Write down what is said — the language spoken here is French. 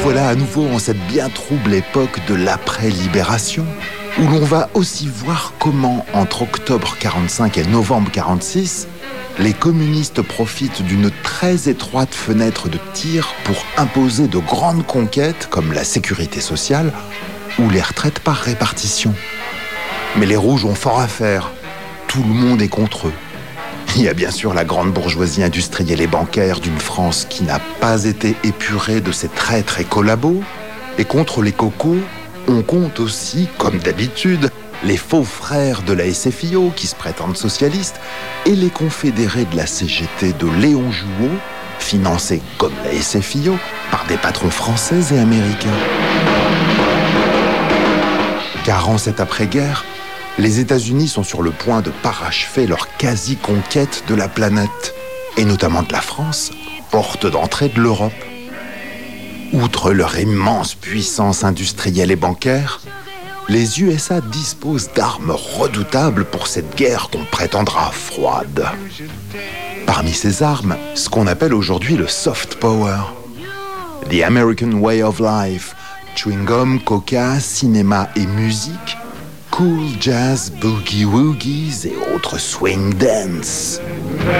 voilà à nouveau en cette bien trouble époque de l'après-libération, où l'on va aussi voir comment, entre octobre 45 et novembre 46, les communistes profitent d'une très étroite fenêtre de tir pour imposer de grandes conquêtes comme la sécurité sociale ou les retraites par répartition. Mais les Rouges ont fort à faire. Tout le monde est contre eux. Il y a bien sûr la grande bourgeoisie industrielle et bancaire d'une France qui n'a pas été épurée de ses traîtres et collabos. Et contre les cocos, on compte aussi, comme d'habitude, les faux frères de la SFIO qui se prétendent socialistes et les confédérés de la CGT de Léon Jouot, financés comme la SFIO par des patrons français et américains. Car en cette après-guerre, les États-Unis sont sur le point de parachever leur quasi-conquête de la planète, et notamment de la France, porte d'entrée de l'Europe. Outre leur immense puissance industrielle et bancaire, les USA disposent d'armes redoutables pour cette guerre qu'on prétendra froide. Parmi ces armes, ce qu'on appelle aujourd'hui le soft power. The American Way of Life, chewing-gum, coca, cinéma et musique, cool jazz, boogie-woogies et autres swing dance.